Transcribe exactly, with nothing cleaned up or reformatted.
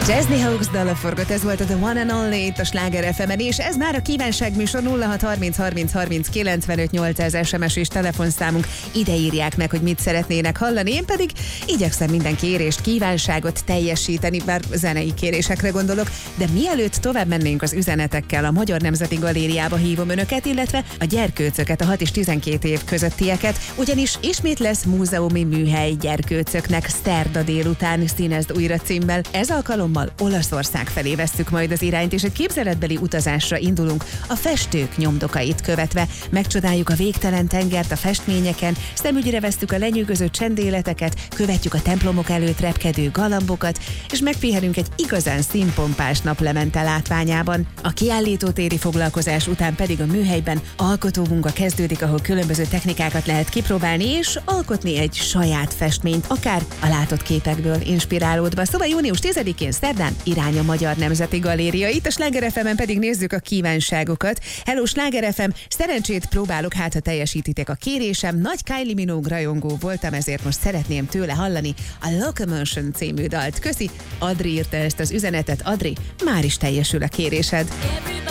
Jazzy Hawks dala forgott, ez volt a The One and Only itt a Sláger ef emen, és ez már a kívánságműsor. Nulla hat harminc harminc harminc kilencvenöt nyolcszáz es em es és telefonszámunk. Ide írják meg, hogy mit szeretnének hallani, én pedig igyekszem minden kérést, kívánságot teljesíteni, bár zenei kérésekre gondolok, de mielőtt tovább mennénk az üzenetekkel, a Magyar Nemzeti Galériába hívom önöket, illetve a gyerkőcöket, a hat és tizenkét év közöttieket, ugyanis ismét lesz múzeumi műhely gyerkőcöknek szerda délután Színezd újra címmel. Ez alkalommal Olaszország felé vesszük majd az irányt, és egy képzeletbeli utazásra indulunk a festők nyomdokait követve. Megcsodáljuk a végtelen tengert a festményeken, szemügyre vesszük a lenyűgöző csendéleteket, követjük a templomok előtt repkedő galambokat, és megpihenünk egy igazán színpompás naplemente látványában. A kiállítótéri foglalkozás után pedig a műhelyben alkotómunka kezdődik, ahol különböző technikákat lehet kipróbálni, és alkotni egy saját festményt, akár a látott képekből inspirálódva. Szóval június tizedikén szerdán irány a Magyar Nemzeti Galéria. Itt a Sláger ef emen pedig nézzük a kívánságokat. Hello Sláger ef em, szerencsét próbálok, hát ha teljesítitek a kérésem. Nagy Kylie Minogue rajongó voltam, ezért most szeretném tőle hallani a Locomotion című dalt. Köszi, Adri írta ezt az üzenetet. Adri, már is teljesül a kérésed.